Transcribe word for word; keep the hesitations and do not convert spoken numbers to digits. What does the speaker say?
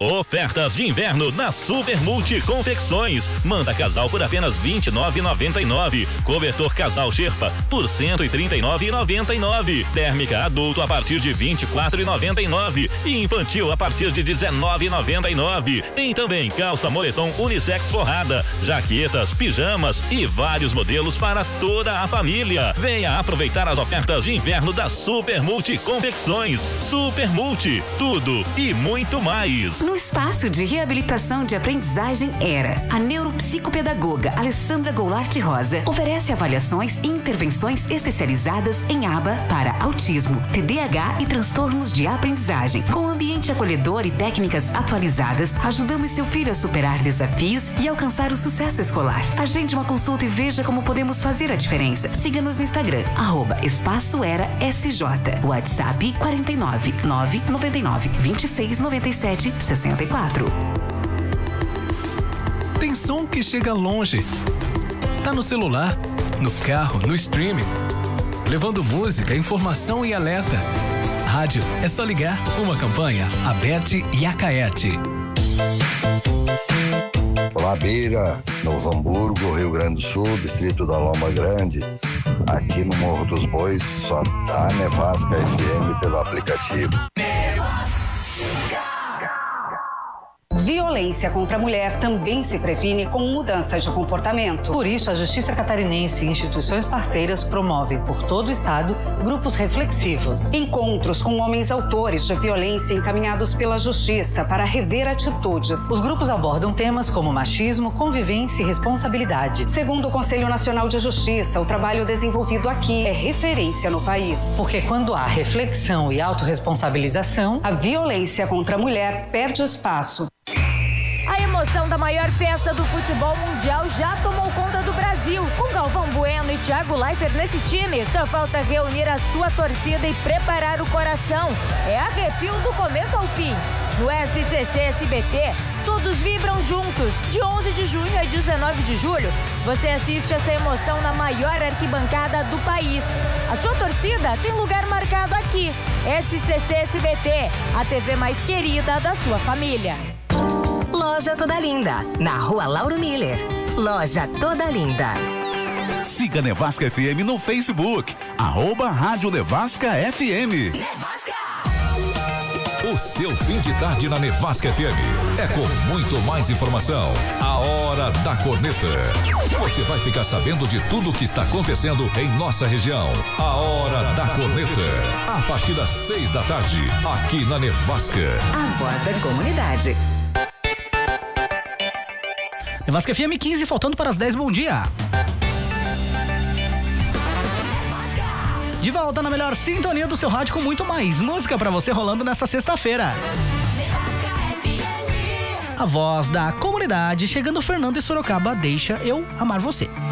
Ofertas de inverno na Super Multi Confecções. Manda casal por apenas vinte e nove reais e noventa e nove centavos. Cobertor casal Sherpa por cento e trinta e nove reais e noventa e nove centavos. Térmica adulto a partir de vinte e quatro reais e noventa e nove centavos. E infantil a partir de dezenove reais e noventa e nove centavos. Tem também calça moletom unissex forrada, jaquetas, pijamas e vários modelos para toda a família. Venha aproveitar as ofertas de inverno da Super Multi Confecções. Super Multi, tudo e muito mais. No espaço de reabilitação de aprendizagem Era, a neuropsicopedagoga Alessandra Goulart Rosa oferece avaliações e intervenções especializadas em aba para autismo, T D A H e transtornos de aprendizagem. Com ambiente acolhedor e técnicas atualizadas, ajudamos seu filho a superar desafios e alcançar o sucesso escolar. Agende uma consulta e veja como podemos fazer a diferença. Siga-nos no Instagram, arroba Espaço Era S J. WhatsApp quarenta e nove, nove noventa e nove, vinte e seis, noventa e sete, sessenta e quatro. Tem som que chega longe. Tá no celular, no carro, no streaming. Levando música, informação e alerta. Rádio, é só ligar. Uma campanha, Aberte e Acaerte. Olá, Beira, Novo Hamburgo, Rio Grande do Sul, distrito da Loma Grande. Aqui no Morro dos Bois, só dá Nevasca F M pelo aplicativo. Violência contra a mulher também se previne com mudança de comportamento. Por isso, a Justiça Catarinense e instituições parceiras promovem por todo o estado grupos reflexivos. Encontros com homens autores de violência encaminhados pela Justiça para rever atitudes. Os grupos abordam temas como machismo, convivência e responsabilidade. Segundo o Conselho Nacional de Justiça, o trabalho desenvolvido aqui é referência no país. Porque quando há reflexão e autorresponsabilização, a violência contra a mulher perde espaço. A emoção da maior festa do futebol mundial já tomou conta do Brasil. Com Galvão Bueno e Thiago Leifert nesse time, só falta reunir a sua torcida e preparar o coração. É arrepio do começo ao fim. No S C C S B T, todos vibram juntos. De onze de junho a dezenove de julho, você assiste essa emoção na maior arquibancada do país. A sua torcida tem lugar marcado aqui. S C C S B T, a T V mais querida da sua família. Loja Toda Linda, na Rua Lauro Miller. Loja Toda Linda. Siga Nevasca F M no Facebook, arroba Rádio Nevasca F M. Nevasca! O seu fim de tarde na Nevasca F M é com muito mais informação. A Hora da Corneta. Você vai ficar sabendo de tudo o que está acontecendo em nossa região. A Hora da Corneta. A partir das seis da tarde, aqui na Nevasca. A voz da comunidade. Nevasca F M quinze, faltando para as dez, bom dia. De volta na melhor sintonia do seu rádio com muito mais música para você rolando nessa sexta-feira. A voz da comunidade, chegando Fernando e Sorocaba, deixa eu amar você.